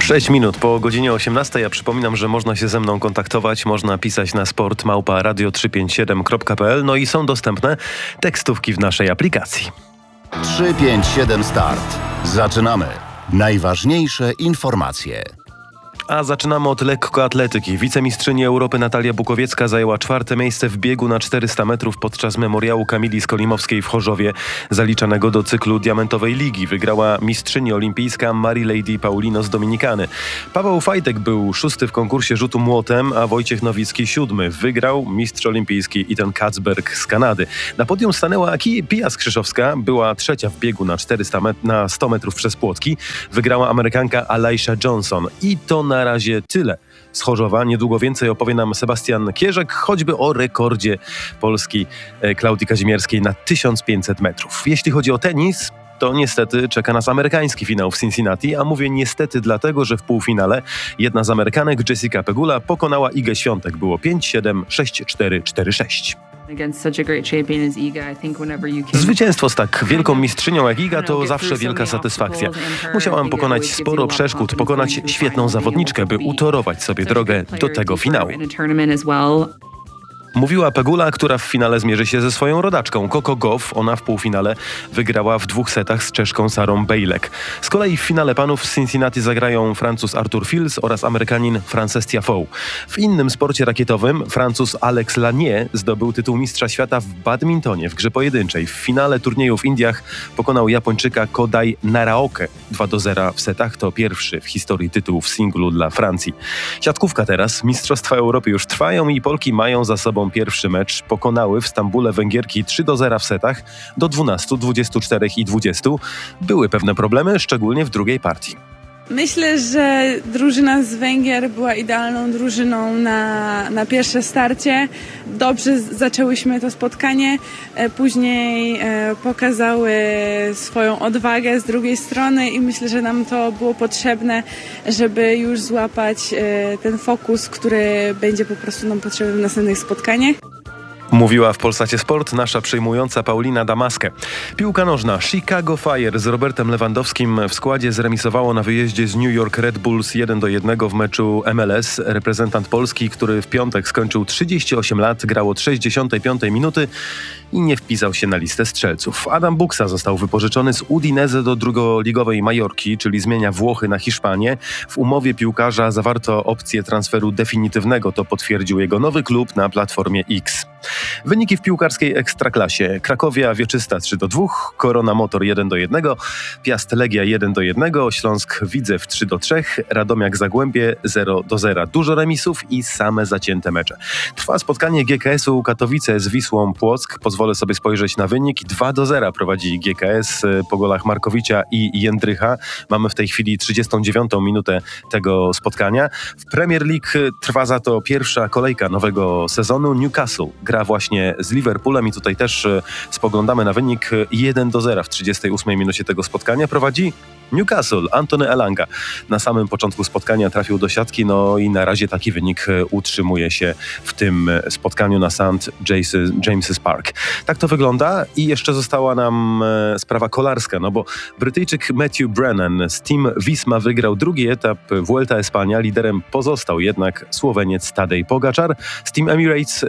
6 minut po godzinie 18. Ja przypominam, że można się ze mną kontaktować, można pisać na sport@radio357.pl, no i są dostępne tekstówki w naszej aplikacji. 357 Start. Zaczynamy. Najważniejsze informacje. A zaczynamy od lekkoatletyki. Wicemistrzyni Europy Natalia Bukowiecka zajęła 4. miejsce w biegu na 400 metrów podczas memoriału Kamili Skolimowskiej w Chorzowie, zaliczanego do cyklu Diamentowej Ligi. Wygrała mistrzyni olimpijska Marie-Lady Paulino z Dominikany. Paweł Fajtek był 6. w konkursie rzutu młotem, a Wojciech Nowicki 7. Wygrał mistrz olimpijski Ethan Katzberg z Kanady. Na podium stanęła Pia Skrzyszowska, była 3. w biegu na 100 metrów przez płotki. Wygrała Amerykanka Alaisha Johnson. I to na razie tyle z Chorzowa. Niedługo więcej opowie nam Sebastian Kierzek, choćby o rekordzie Polski Klaudii Kazimierskiej na 1500 metrów. Jeśli chodzi o tenis, to niestety czeka nas amerykański finał w Cincinnati, a mówię niestety dlatego, że w półfinale jedna z Amerykanek, Jessica Pegula, pokonała Igę Świątek. Było 5-7, 6-4, 4-6. Zwycięstwo z tak wielką mistrzynią jak Iga to zawsze wielka satysfakcja. Musiałam pokonać sporo przeszkód, pokonać świetną zawodniczkę, by utorować sobie drogę do tego finału. Mówiła Pegula, która w finale zmierzy się ze swoją rodaczką Coco Gauff. Ona w półfinale wygrała w 2 setach z Czeszką Sarą Bejlek. Z kolei w finale panów z Cincinnati zagrają Francuz Arthur Fils oraz Amerykanin Frances Tiafoe. W innym sporcie rakietowym Francuz Alex Lanier zdobył tytuł mistrza świata w badmintonie w grze pojedynczej. W finale turnieju w Indiach pokonał Japończyka Kodai Naraoke 2-0 w setach. To pierwszy w historii tytuł w singlu dla Francji. Siatkówka teraz. Mistrzostwa Europy już trwają i Polki mają za sobą pierwszy mecz. Pokonały w Stambule Węgierki 3-0 w setach do 12, 24 i 20. Były pewne problemy, szczególnie w drugiej partii. Myślę, że drużyna z Węgier była idealną drużyną na pierwsze starcie. Dobrze zaczęłyśmy to spotkanie, później pokazały swoją odwagę z drugiej strony i myślę, że nam to było potrzebne, żeby już złapać ten fokus, który będzie po prostu nam potrzebny w następnych spotkaniach. Mówiła w Polsacie Sport nasza przyjmująca Paulina Damaskę. Piłka nożna. Chicago Fire z Robertem Lewandowskim w składzie zremisowało na wyjeździe z New York Red Bulls 1-1 w meczu MLS. Reprezentant Polski, który w piątek skończył 38 lat, grał od 65 minuty i nie wpisał się na listę strzelców. Adam Buksa został wypożyczony z Udinese do drugoligowej Majorki, czyli zmienia Włochy na Hiszpanię. W umowie piłkarza zawarto opcję transferu definitywnego. To potwierdził jego nowy klub na platformie X. Wyniki w piłkarskiej Ekstraklasie. Krakowia Wieczysta 3-2, Korona Motor 1-1, Piast Legia 1-1, Śląsk Widzew 3-3, Radomiak Zagłębie 0-0. Dużo remisów i same zacięte mecze. Trwa spotkanie GKS-u Katowice z Wisłą Płock. Pozwolę sobie spojrzeć na wynik. 2-0 prowadzi GKS po golach Markowicza i Jędrycha. Mamy w tej chwili 39. minutę tego spotkania. W Premier League trwa za to pierwsza kolejka nowego sezonu. Newcastle gra właśnie z Liverpoolem i tutaj też spoglądamy na wynik 1-0 w 38 minucie tego spotkania. Prowadzi Newcastle. Antony Elanga na samym początku spotkania trafił do siatki, no i na razie taki wynik utrzymuje się w tym spotkaniu na St. James's Park. Tak to wygląda i jeszcze została nam sprawa kolarska, no bo Brytyjczyk Matthew Brennan z Team Visma wygrał drugi etap Vuelta Espania. Liderem pozostał jednak Słoweniec Tadej Pogačar z Team Emirates,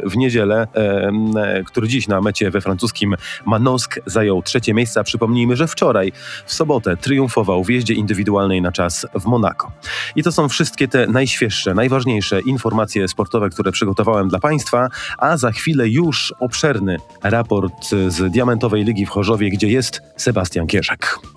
który dziś na mecie we francuskim Manosque zajął 3. miejsce. Przypomnijmy, że wczoraj w sobotę triumfował w jeździe indywidualnej na czas w Monako. I to są wszystkie te najświeższe, najważniejsze informacje sportowe, które przygotowałem dla Państwa, a za chwilę już obszerny raport z Diamentowej Ligi w Chorzowie, gdzie jest Sebastian Kierzek.